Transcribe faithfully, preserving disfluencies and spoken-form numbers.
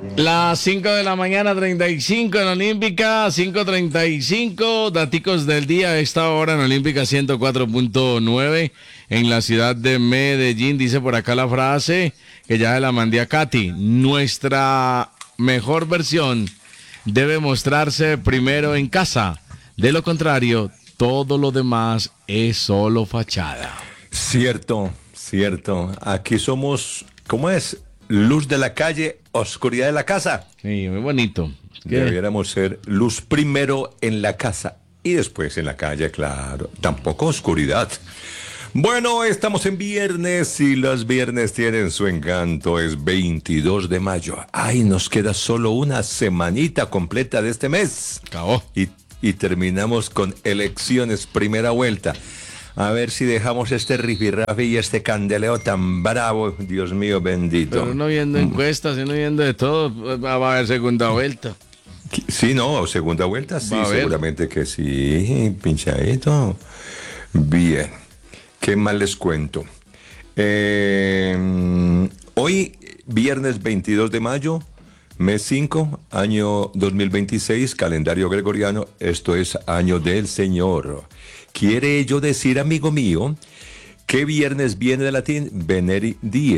Las cinco de la mañana, treinta y cinco en Olímpica, cinco treinta y cinco, daticos del día a esta hora en Olímpica ciento cuatro punto nueve en la ciudad de Medellín. Dice por acá la frase que ya se la mandé a Katy: nuestra mejor versión debe mostrarse primero en casa, de lo contrario, todo lo demás es solo fachada. Cierto, cierto. Aquí somos, ¿cómo es? Luz de la calle, oscuridad de la casa. Sí, muy bonito. ¿Qué? Debiéramos ser luz primero en la casa y después en la calle, claro. Tampoco oscuridad. Bueno, estamos en viernes y los viernes tienen su encanto. Es veintidós de mayo. Ay, nos queda solo una semanita completa de este mes. Acabó. Y, y terminamos con elecciones, primera vuelta. A ver si dejamos este rifirrafe y este candeleo tan bravo, Dios mío bendito. Pero uno viendo encuestas, uno viendo de todo, va a haber segunda vuelta. Sí, no, segunda vuelta, sí, seguramente que sí, pinchadito. Bien, ¿qué más les cuento? Eh, hoy, viernes veintidós de mayo, mes cinco, año dos mil veintiséis, calendario gregoriano, esto es año del Señor. Quiere ello decir, amigo mío, que viernes viene de latín veneri die.